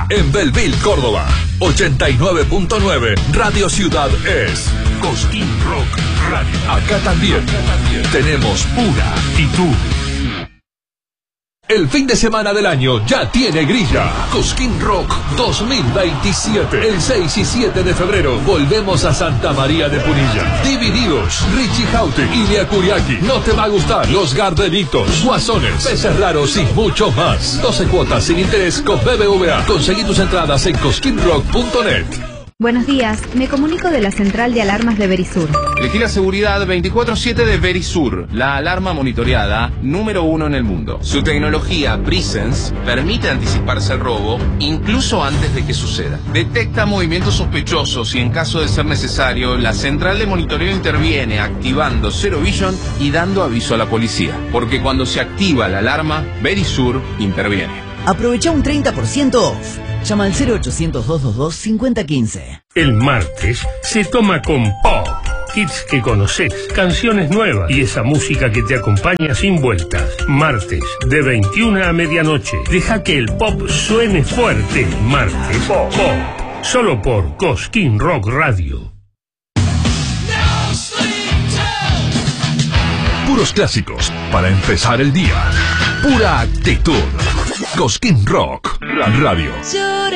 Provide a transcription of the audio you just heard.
en Belleville, Córdoba. 89.9 Radio Ciudad es Cosquín Rock Radio. Acá también tenemos pura actitud. El fin de semana del año ya tiene grilla. Cosquín Rock 2027. El 6 y 7 de febrero volvemos a Santa María de Punilla. Divididos, Richie Jaute, Ilia Kuriaki. No te va a gustar. Los Gardenitos, Guasones, Peces Raros y mucho más. 12 cuotas sin interés con BBVA. Conseguí tus entradas en cosquinrock.net. Buenos días, me comunico de la central de alarmas de Verisur. Elegí la seguridad 24/7 de Verisur, la alarma monitoreada número 1 en el mundo. Su tecnología Presence permite anticiparse al robo incluso antes de que suceda. Detecta movimientos sospechosos y en caso de ser necesario, la central de monitoreo interviene activando Zero Vision y dando aviso a la policía. Porque cuando se activa la alarma, Verisur interviene. Aprovecha un 30% off. Llama al 0800-222-5015. El martes se toma con pop. Hits que conoces, canciones nuevas y esa música que te acompaña sin vueltas. Martes, de 21 a medianoche. Deja que el pop suene fuerte. Martes, pop. Solo por Cosquín Rock Radio. Puros clásicos para empezar el día. Pura actitud. Cosquín Rock Radio.